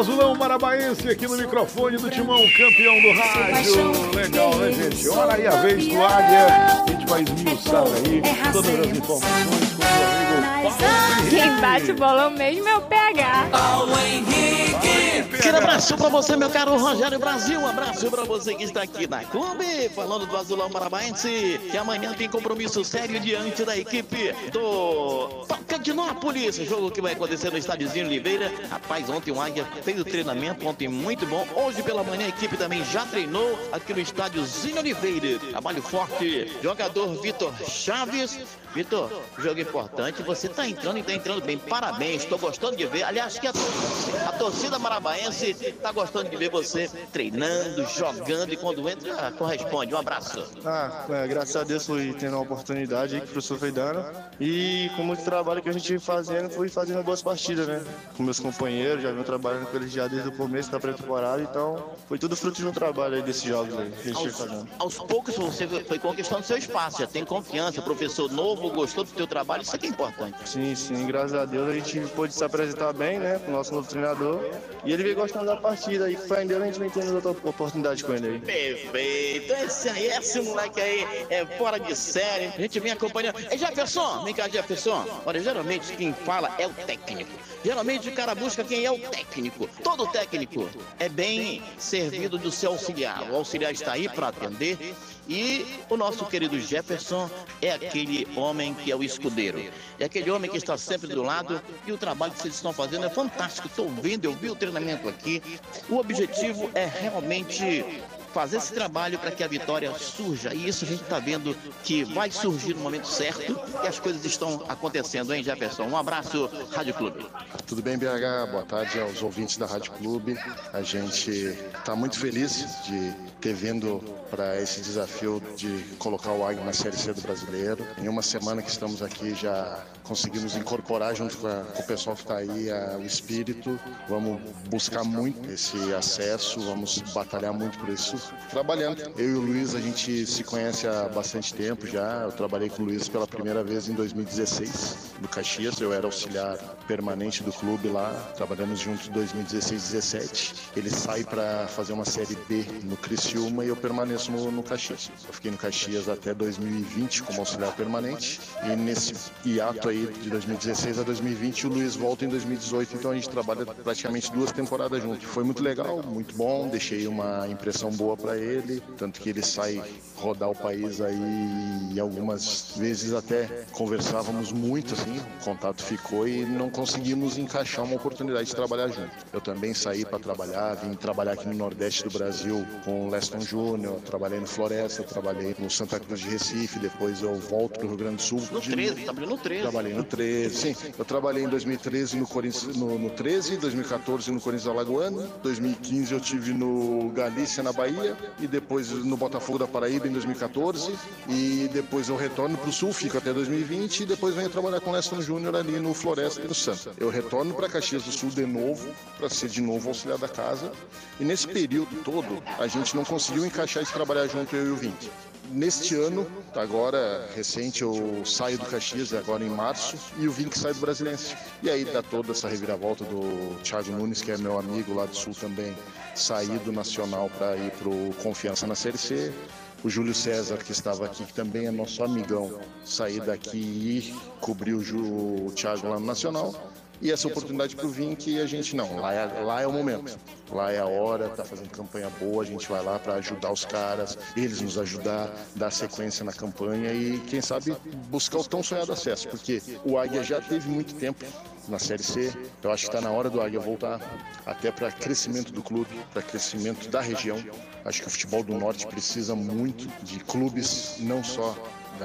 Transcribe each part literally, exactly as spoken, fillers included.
Azulão Marabaense aqui no microfone do Timão, campeão do rádio. Legal, né, gente? Olha aí a vez do Águia. A gente vai esmiuçar aí todas as informações com o meu amigo Paulo Henrique. Quem bate o bolão mesmo é o P H. Paulo Henrique. Aquele abraço pra você, meu caro Rogério Brasil. Um abraço pra você que está aqui na Clube, falando do Azulão Marabaense, que amanhã tem compromisso sério diante da equipe do Tocantinópolis. Jogo que vai acontecer no estádiozinho Oliveira. Rapaz, ontem o Águia fez o treinamento, ontem muito bom. Hoje pela manhã a equipe também já treinou aqui no estádiozinho Oliveira. Trabalho forte, jogador Vitor Chaves. Vitor, jogo importante, você tá entrando e tá entrando bem, parabéns, tô gostando de ver, aliás, que a, a torcida marabaense tá gostando de ver você treinando, jogando e quando entra, corresponde, um abraço. Ah, é, graças a Deus fui tendo a oportunidade aí que o professor foi dando e com muito trabalho que a gente vem fazendo, fui fazendo boas partidas, né, com meus companheiros, já venho trabalhando com eles já desde o começo da pré-temporada, então foi tudo fruto do trabalho aí desses jogos aí que a gente aos, foi fazendo. Aos poucos você foi conquistando seu espaço, já tem confiança, professor novo, gostou do teu trabalho, isso aqui é importante. Sim, sim, graças a Deus a gente pôde se apresentar bem, né, com o nosso novo treinador. E ele veio gostando da partida aí, fé em Deus a gente vem tendo outra oportunidade com ele aí. Perfeito, esse aí, esse moleque aí é fora de série. A gente vem acompanhando. É Jefferson, vem cá, Jefferson. Olha, geralmente quem fala é o técnico. Geralmente o cara busca quem é o técnico. Todo técnico é bem servido do seu auxiliar. O auxiliar está aí para atender. E o nosso querido Jefferson é aquele homem que é o escudeiro. É aquele homem que está sempre do lado e o trabalho que vocês estão fazendo é fantástico. Estou vendo, eu vi o treinamento aqui. O objetivo é realmente fazer esse trabalho para que a vitória surja. E isso a gente está vendo que vai surgir no momento certo e as coisas estão acontecendo, hein, Jefferson? Um abraço, Rádio Clube. Tudo bem, B H? Boa tarde aos ouvintes da Rádio Clube. A gente está muito feliz de ter vindo para esse desafio de colocar o Águia na Série C do Brasileiro. Em uma semana que estamos aqui já conseguimos incorporar junto com, a, com o pessoal que está aí a, o espírito. Vamos buscar muito esse acesso, vamos batalhar muito por isso. Trabalhando. Eu e o Luiz, a gente se conhece há bastante tempo já. Eu trabalhei com o Luiz pela primeira vez em dois mil e dezesseis, no Caxias. Eu era auxiliar permanente do clube lá. Trabalhamos juntos em dois mil e dezesseis, dezessete. Ele sai para fazer uma Série B no Criciúma e eu permaneço no, no Caxias. Eu fiquei no Caxias até dois mil e vinte como auxiliar permanente. E nesse hiato aí de dois mil e dezesseis a dois mil e vinte, o Luiz volta em dois mil e dezoito. Então a gente trabalha praticamente duas temporadas juntos. Foi muito legal, muito bom. Deixei uma impressão boa para ele, tanto que ele sai rodar o país aí e algumas vezes até conversávamos muito assim, o contato ficou e não conseguimos encaixar uma oportunidade de trabalhar junto. Eu também saí para trabalhar, vim trabalhar aqui no Nordeste do Brasil com o Leston Júnior, trabalhei no Floresta, trabalhei no Santa Cruz de Recife, depois eu volto para o Rio Grande do Sul. No treze, trabalhei no treze. Trabalhei no treze, sim. Eu trabalhei em dois mil e treze no, Corinthians, no, no treze, dois mil e quatorze no Corinthians Alagoano, dois mil e quinze eu tive no Galícia, na Bahia, e depois no Botafogo da Paraíba em dois mil e quatorze, e depois eu retorno para o Sul, fico até dois mil e vinte, e depois venho trabalhar com o Leston Júnior ali no Floresta e no Santa. Eu retorno para Caxias do Sul de novo, para ser de novo auxiliar da casa, e nesse período todo a gente não conseguiu encaixar esse trabalhar junto, eu e o Vinte. Neste ano, agora recente, eu saio do Caxias, agora em março, e o Vink sai do Brasilense. E aí dá toda essa reviravolta do Thiago Nunes, que é meu amigo lá do Sul também, sair do Nacional para ir pro Confiança na Série C. O Júlio César, que estava aqui, que também é nosso amigão, sair daqui e ir cobrir o, Ju, o Thiago lá no Nacional. E essa oportunidade para o Vink, a gente não, lá é, lá é o momento, lá é a hora, tá fazendo campanha boa, a gente vai lá para ajudar os caras, eles nos ajudar, dar sequência na campanha e quem sabe buscar o tão sonhado acesso, porque o Águia já teve muito tempo na Série C, eu acho que está na hora do Águia voltar, até para crescimento do clube, para crescimento da região. Acho que o futebol do Norte precisa muito de clubes, não só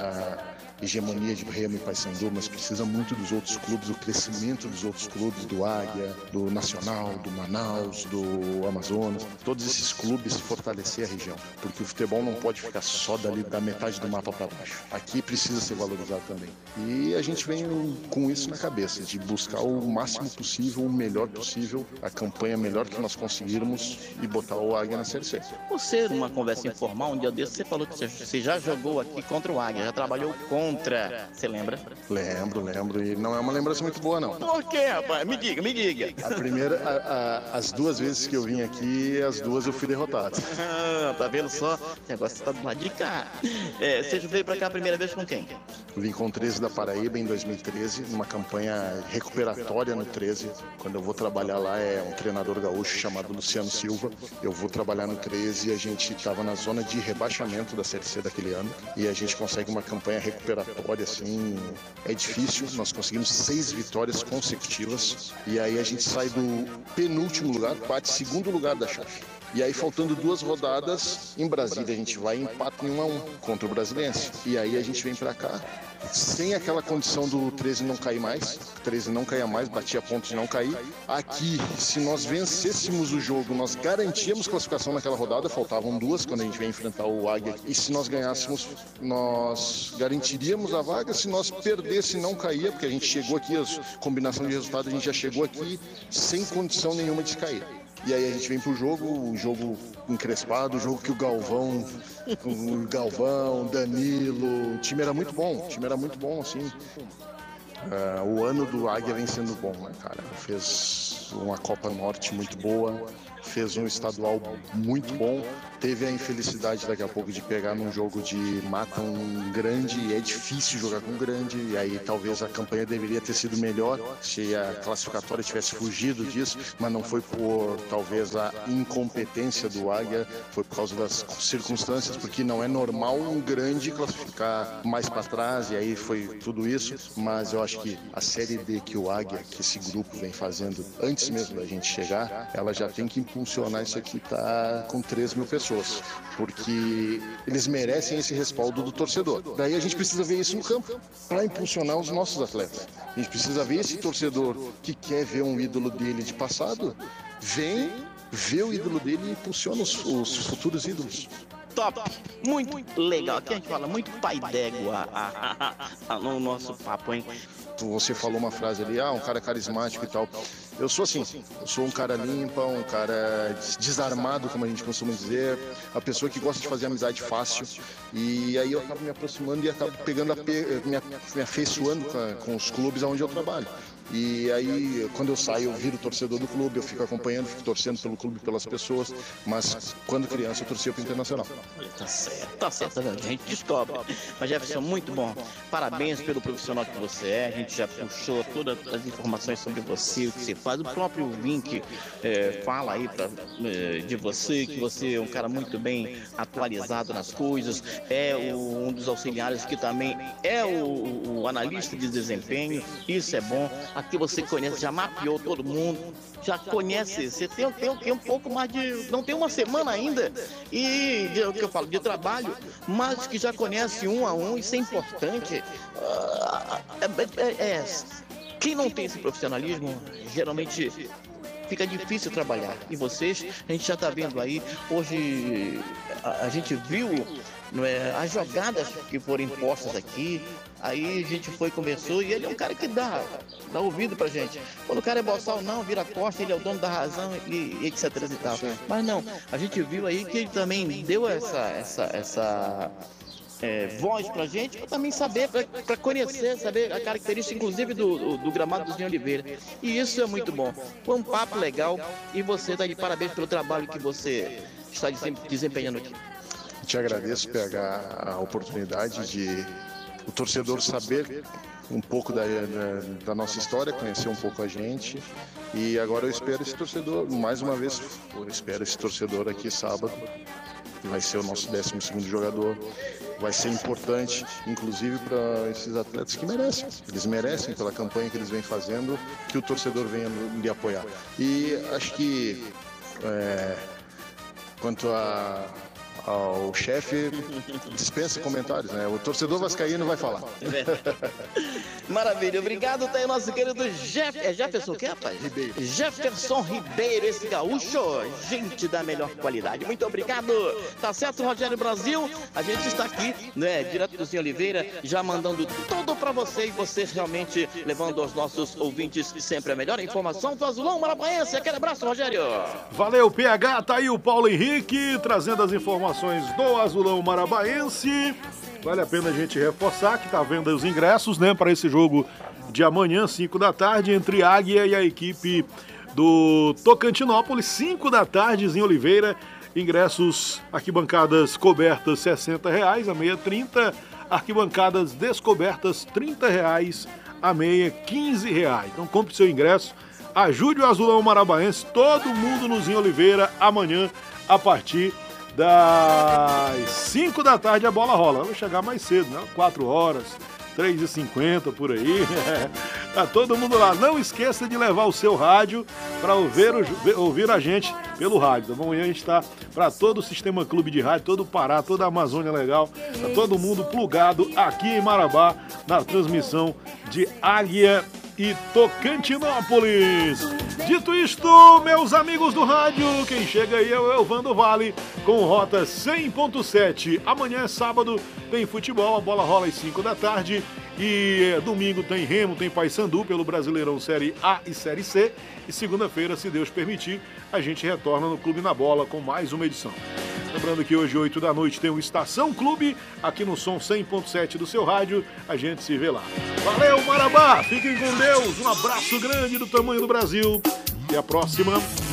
da hegemonia de Remo e Paysandu, mas precisa muito dos outros clubes, o crescimento dos outros clubes, do Águia, do Nacional, do Manaus, do Amazonas, todos esses clubes fortalecer a região, porque o futebol não pode ficar só dali da metade do mapa para baixo. Aqui precisa ser valorizado também. E a gente vem com isso na cabeça, de buscar o máximo possível, o melhor possível, a campanha melhor que nós conseguirmos e botar o Águia na Série C. Você, numa conversa informal, um dia desse, você falou que você já jogou aqui contra o Águia, já trabalhou com contra. Você lembra? Lembro, lembro. E não é uma lembrança muito boa, não. Por quê, rapaz? Me diga, me diga. A primeira, a, a, as duas vezes que eu vim aqui, as duas eu fui derrotado. Ah, tá vendo só? O negócio tá do lado de cá. É, você veio pra cá a primeira vez com quem? Eu vim com o treze da Paraíba em dois mil e treze, numa campanha recuperatória no treze. Quando eu vou trabalhar lá é um treinador gaúcho chamado Luciano Silva. Eu vou trabalhar no treze e a gente estava na zona de rebaixamento da Série C daquele ano. E a gente consegue uma campanha recuperatória, assim, é difícil. Nós conseguimos seis vitórias consecutivas. E aí a gente sai do penúltimo lugar, bate segundo lugar da chave. E aí, faltando duas rodadas, em Brasília a gente vai e empata em um a um contra o Brasiliense. E aí a gente vem pra cá, sem aquela condição do treze não cair mais. O treze não caia mais, batia ponto de não cair. Aqui, se nós vencêssemos o jogo, nós garantíamos classificação naquela rodada. Faltavam duas quando a gente vem enfrentar o Águia. E se nós ganhássemos, nós garantiríamos a vaga. Se nós perdesse, não caía, porque a gente chegou aqui, a combinação de resultados, a gente já chegou aqui sem condição nenhuma de cair. E aí a gente vem pro jogo, um jogo encrespado, um jogo que o Galvão, o Galvão, Danilo, o time era muito bom, o time era muito bom, assim. Uh, o ano do Águia vem sendo bom, né, cara? Fez uma Copa Norte muito boa, fez um estadual muito bom, teve a infelicidade daqui a pouco de pegar num jogo de mata um grande, e é difícil jogar com um grande, e aí talvez a campanha deveria ter sido melhor se a classificatória tivesse fugido disso, mas não foi por talvez a incompetência do Águia, foi por causa das circunstâncias, porque não é normal um grande classificar mais para trás, e aí foi tudo isso, mas eu acho que a Série D que o Águia, que esse grupo vem fazendo antes mesmo da gente chegar, ela já tem que impulsionar isso aqui, tá com três mil pessoas, porque eles merecem esse respaldo do torcedor. Daí a gente precisa ver isso no campo, para impulsionar os nossos atletas. A gente precisa ver esse torcedor que quer ver um ídolo dele de passado, vem, vê o ídolo dele e impulsiona os, os futuros ídolos. Top, muito legal. Aqui a gente fala muito pai d'égua no nosso papo, hein? Você falou uma frase ali, ah, um cara carismático e tal. Eu sou assim, eu sou um cara limpa, um cara desarmado, como a gente costuma dizer, a pessoa que gosta de fazer amizade fácil. E aí eu acabo me aproximando e acabo pegando, a pe... me, me afeiçoando com, com os clubes onde eu trabalho. E aí, quando eu saio, eu viro torcedor do clube, eu fico acompanhando, fico torcendo pelo clube, pelas pessoas, mas quando criança eu torcia pro Internacional. Tá certo, tá certo, a gente descobre. Mas Jefferson, muito bom. Parabéns pelo profissional que você é, a gente já puxou todas as informações sobre você, o que você faz. O próprio Vink é, fala aí pra, é, de você, que você é um cara muito bem atualizado nas coisas, é o, um dos auxiliares que também é o, o analista de desempenho, isso é bom. Aqui você conhece, já mapeou todo mundo, já conhece, você tem, tem, tem um pouco mais de, não tem uma semana ainda, e de, o que eu falo, de trabalho, mas que já conhece um a um, isso é importante. Uh, é, é, é, quem não tem esse profissionalismo, geralmente fica difícil trabalhar. E vocês, a gente já está vendo aí, hoje a, a gente viu, não é, as jogadas que foram impostas aqui, aí a gente foi, conversou, e ele é um cara que dá, dá ouvido pra gente. Quando o cara é boçal, não, vira costa, ele é o dono da razão, e, e etc e tal. Mas não, a gente viu aí que ele também deu essa, essa, essa é, voz pra gente, pra também saber, pra, pra conhecer, saber a característica, inclusive, do, do, do gramado do Zinho Oliveira. E isso é muito bom. Foi um papo legal, e você tá de parabéns pelo trabalho que você está desempenhando aqui. Te agradeço, P H, a oportunidade de o torcedor saber um pouco da, da, da nossa história, conhecer um pouco a gente. E agora eu espero esse torcedor, mais uma vez, eu espero esse torcedor aqui sábado, que vai ser o nosso décimo segundo jogador. Vai ser importante, inclusive, para esses atletas que merecem. Eles merecem, pela campanha que eles vêm fazendo, que o torcedor venha lhe apoiar. E acho que, é, quanto a... ao chefe, dispensa comentários, né? O torcedor vascaíno vai falar. Maravilha, obrigado, tá aí o nosso querido Jeff... É Jefferson o quê, rapaz? Ribeiro. Jefferson Ribeiro, esse gaúcho, gente da melhor qualidade. Muito obrigado, tá certo, Rogério Brasil? A gente está aqui, né, direto do Zinho Oliveira, já mandando tudo pra você, e você realmente levando aos nossos ouvintes sempre a melhor informação do Azulão Maranhense. Aquele abraço, Rogério. Valeu, P H, tá aí o Paulo Henrique, trazendo as informações informações do Azulão Marabaense. Vale a pena a gente reforçar que tá vendo os ingressos, né, para esse jogo de amanhã, cinco da tarde, entre Águia e a equipe do Tocantinópolis, cinco da tarde em Oliveira. Ingressos, arquibancadas cobertas sessenta reais, a meia trinta, arquibancadas descobertas trinta reais, a meia quinze reais. Então compre seu ingresso, ajude o Azulão Marabaense, todo mundo no Zinho Oliveira, amanhã a partir das cinco da tarde a bola rola. Vai chegar mais cedo, né? quatro horas, três e cinquenta por aí. Tá todo mundo lá. Não esqueça de levar o seu rádio para ouvir, ouvir a gente pelo rádio. Tá bom? Amanhã a gente está para todo o Sistema Clube de Rádio, todo o Pará, toda a Amazônia Legal. Tá todo mundo plugado aqui em Marabá na transmissão de Águia e Tocantinópolis. Dito isto, meus amigos do rádio, quem chega aí é o Elvando Vale com Rota cem ponto sete. Amanhã é sábado, tem futebol, a bola rola às cinco da tarde e domingo tem Remo, tem Paysandu pelo Brasileirão Série A e Série C. E segunda-feira, se Deus permitir, a gente retorna no Clube na Bola com mais uma edição. Lembrando que hoje, oito da noite, tem o Estação Clube, aqui no Som cem ponto sete do seu rádio. A gente se vê lá. Valeu, Marabá! Fiquem com Deus! Um abraço grande do tamanho do Brasil. E a próxima...